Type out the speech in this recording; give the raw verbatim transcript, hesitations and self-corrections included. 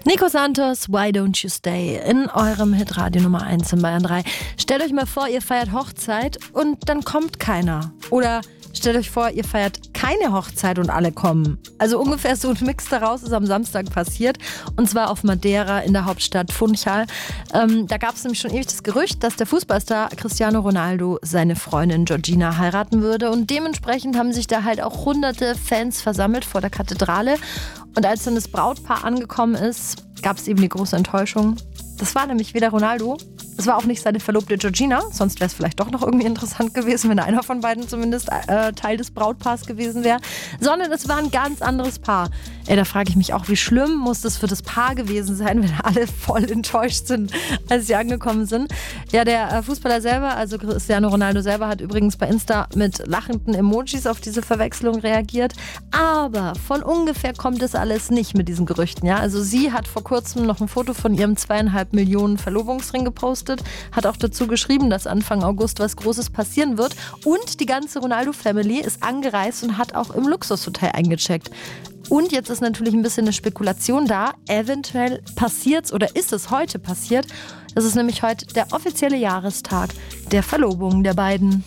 Nico Santos, Why Don't You Stay in eurem Hitradio Nummer eins in Bayern drei. Stellt euch mal vor, ihr feiert Hochzeit und dann kommt keiner. Oder stellt euch vor, ihr feiert keine Hochzeit und alle kommen. Also ungefähr so ein Mix daraus ist am Samstag passiert. Und zwar auf Madeira in der Hauptstadt Funchal. Ähm, da gab es nämlich schon ewig das Gerücht, dass der Fußballstar Cristiano Ronaldo seine Freundin Georgina heiraten würde. Und dementsprechend haben sich da halt auch hunderte Fans versammelt vor der Kathedrale. Und als dann das Brautpaar angekommen ist, gab es eben die große Enttäuschung. Das war nämlich weder Ronaldo, es war auch nicht seine Verlobte Georgina, sonst wäre es vielleicht doch noch irgendwie interessant gewesen, wenn einer von beiden zumindest äh, Teil des Brautpaars gewesen wäre, sondern es war ein ganz anderes Paar. Ey, da frage ich mich auch, wie schlimm muss das für das Paar gewesen sein, wenn alle voll enttäuscht sind, als sie angekommen sind. Ja, der äh, Fußballer selber, also Cristiano Ronaldo selber, hat übrigens bei Insta mit lachenden Emojis auf diese Verwechslung reagiert. Aber von ungefähr kommt das alles nicht mit diesen Gerüchten. Ja? Also sie hat vor kurzem noch ein Foto von ihrem zweieinhalb Millionen Verlobungsring gepostet, hat auch dazu geschrieben, dass Anfang August was Großes passieren wird. Und die ganze Ronaldo-Family ist angereist und hat auch im Luxushotel eingecheckt. Und jetzt ist natürlich ein bisschen eine Spekulation da. Eventuell passiert's oder ist es heute passiert. Das ist nämlich heute der offizielle Jahrestag der Verlobung der beiden.